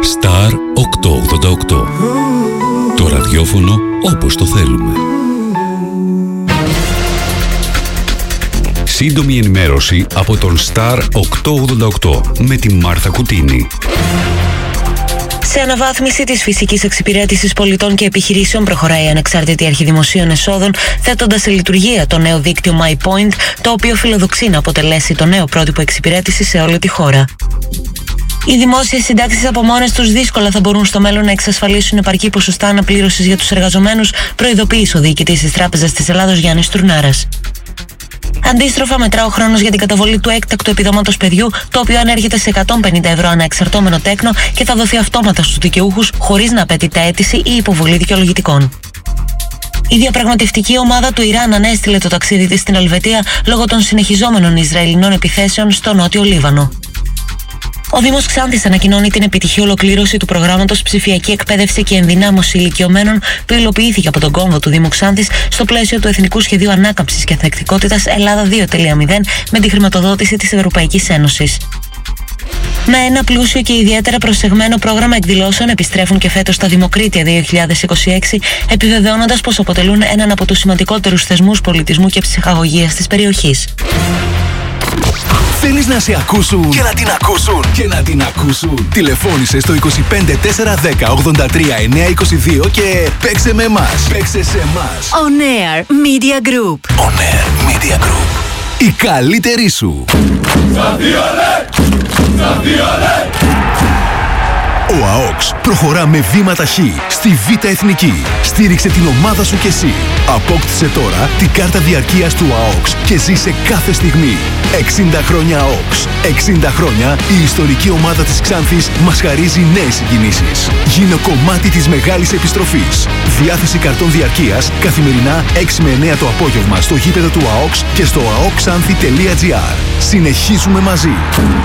Star 888. Το ραδιόφωνο όπως το θέλουμε. Σύντομη ενημέρωση από τον Star 888 με τη Μάρθα Κουτίνη. Σε αναβάθμιση της φυσικής εξυπηρέτησης πολιτών και επιχειρήσεων προχωράει η Ανεξάρτητη Αρχή Δημοσίων Εσόδων, θέτοντας σε λειτουργία το νέο δίκτυο MyPoint, το οποίο φιλοδοξεί να αποτελέσει το νέο πρότυπο εξυπηρέτησης σε όλη τη χώρα. Οι δημόσιες συντάξεις από μόνες τους δύσκολα θα μπορούν στο μέλλον να εξασφαλίσουν επαρκή ποσοστά αναπλήρωσης για τους εργαζομένους, προειδοποίησε ο διοικητής της Τράπεζας της Ελλάδος Γιάννης Τουρνάρας. Αντίστροφα, μετρά ο χρόνος για την καταβολή του έκτακτου επιδόματος παιδιού, το οποίο ανέρχεται σε 150 ευρώ ανά εξαρτώμενο τέκνο και θα δοθεί αυτόματα στους δικαιούχους, χωρίς να απαιτείται αίτηση ή υποβολή δικαιολογητικών. Η διαπραγματευτική ομάδα του Ιράν ανέστηλε το ταξίδι της στην Ελβετία λόγω των συνεχιζόμενων Ισραηλινών επιθέσεων στο νότιο Λίβανο. Ο Δήμος Ξάνθης ανακοινώνει την επιτυχή ολοκλήρωση του προγράμματος Ψηφιακή Εκπαίδευση και Ενδυνάμωση Ηλικιωμένων που υλοποιήθηκε από τον κόμβο του Δήμου Ξάνθης στο πλαίσιο του Εθνικού Σχεδίου Ανάκαμψης και Ανθεκτικότητας Ελλάδα 2.0 με τη χρηματοδότηση της Ευρωπαϊκής Ένωσης. Με ένα πλούσιο και ιδιαίτερα προσεγμένο πρόγραμμα εκδηλώσεων επιστρέφουν και φέτος τα Δημοκρίτια 2026, επιβεβαιώνοντας πως αποτελούν έναν από τους σημαντικότερους θεσμούς πολιτισμού και ψυχαγωγίας της περιοχής. Θέλεις να σε ακούσουν και να την ακούσουν και να την ακούσουν? Τηλεφώνησε στο 25 410 83 922 και παίξε με εμάς. Παίξε σε εμάς. On Air Media Group. On Air Media Group. Η καλύτερη σου. Ο ΑΟΚΣ προχωρά με βήμα ταχύ στη Β' Εθνική. Στήριξε την ομάδα σου κι εσύ. Απόκτησε τώρα την κάρτα διαρκείας του ΑΟΚΣ και ζήσε κάθε στιγμή. 60 χρόνια ΑΟΚΣ. 60 χρόνια η ιστορική ομάδα της Ξάνθης μας χαρίζει νέες συγκινήσεις. Γίνε κομμάτι της μεγάλης επιστροφής. Διάθεση καρτών διαρκείας καθημερινά 6 με 9 το απόγευμα στο γήπεδο του ΑΟΚΣ και στο aokxanthi.gr. Συνεχίζουμε μαζί.